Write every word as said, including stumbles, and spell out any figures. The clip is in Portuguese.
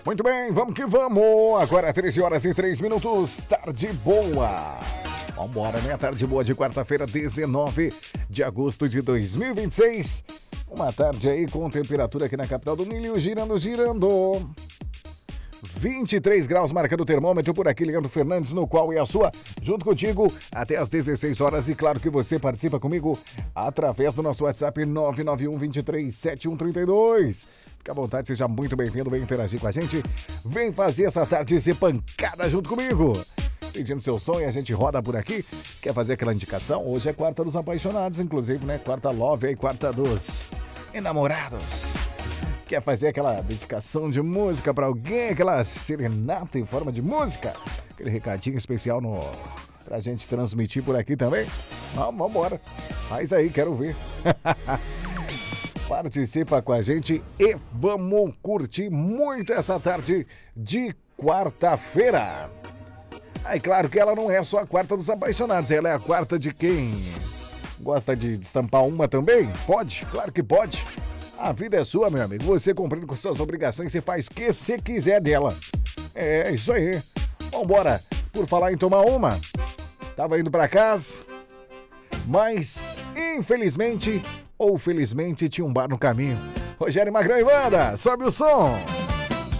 Muito bem, vamos que vamos. Agora treze horas e três minutos. Tarde boa. Vambora, né? Tarde boa de quarta-feira, dezenove de agosto de dois mil e vinte e seis. Uma tarde aí com temperatura aqui na capital do milho, girando, girando. vinte e três graus marcando o termômetro por aqui, Leandro Fernandes, no qual é a sua, junto contigo, até às dezesseis horas. E claro que você participa comigo através do nosso WhatsApp nove nove um, dois três, sete um três dois. Fica à vontade, seja muito bem-vindo, vem interagir com a gente. Vem fazer essa tarde ser pancada junto comigo. Pedindo seu som e a gente roda por aqui. Quer fazer aquela indicação? Hoje é quarta dos apaixonados, inclusive, né? Quarta love aí, quarta dos enamorados. Quer fazer aquela dedicação de música pra alguém, aquela serenata em forma de música? Aquele recadinho especial no... pra gente transmitir por aqui também? Vamos, vamos embora. Faz aí, quero ver. Participa com a gente e vamos curtir muito essa tarde de quarta-feira. Aí, claro que ela não é só a quarta dos apaixonados, ela é a quarta de quem gosta de estampar uma também? Pode, claro que pode. A vida é sua, meu amigo. Você cumprindo com suas obrigações, você faz o que você quiser dela. É, isso aí. Vambora. Por falar em tomar uma, tava indo pra casa, mas, infelizmente, ou felizmente, tinha um bar no caminho. Rogério Magrão e Banda, sobe o som.